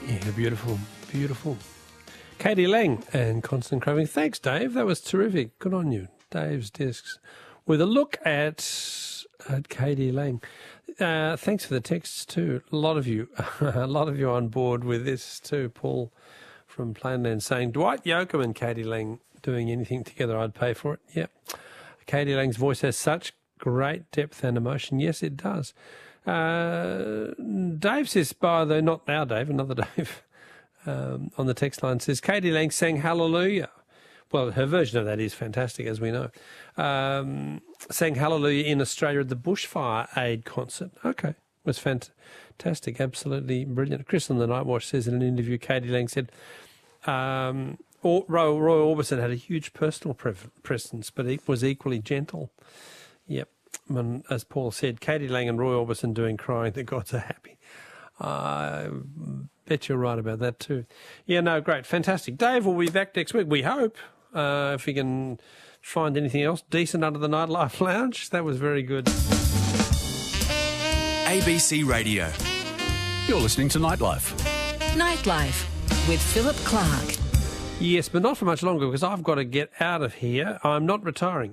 Yeah, beautiful, beautiful. Katie Lang and Constant Craving. Thanks, Dave. That was terrific. Good on you. Dave's Discs with a look at Katie Lang. Thanks for the texts too. A lot of you on board with this too. Paul from Plainland saying, Dwight Yoakam and Katie Lang doing anything together, I'd pay for it. Yep. Katie Lang's voice has such great depth and emotion. Yes, it does. Dave says, not now Dave, another Dave, on the text line says, Katie Lang sang Hallelujah. Well, her version of that is fantastic, as we know. Sang Hallelujah in Australia at the Bushfire Aid concert. Okay, it was fantastic, absolutely brilliant. Chris on the Night Watch says in an interview, Katie Lang said, Roy Orbison had a huge personal presence, but it was equally gentle. Yep. And as Paul said, Katie Lang and Roy Orbison doing Crying the Gods Are Happy. I bet you're right about that too. Yeah, no, great. Fantastic. Dave will be back next week, we hope, if we can find anything else decent under the Nightlife Lounge. That was very good. ABC Radio. You're listening to Nightlife. Nightlife with Philip Clark. Yes, but not for much longer because I've got to get out of here. I'm not retiring.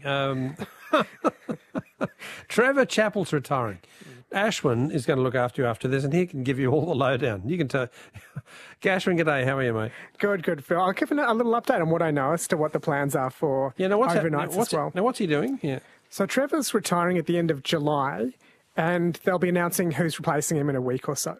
Trevor Chappell's retiring. Ashwin is going to look after you after this, and he can give you all the lowdown. You can tell. Ashwin, g'day. How are you, mate? Good, Phil. I'll give a little update on what I know as to what the plans are for overnights as well. Now, what's he doing? Yeah. So Trevor's retiring at the end of July, and they'll be announcing who's replacing him in a week or so.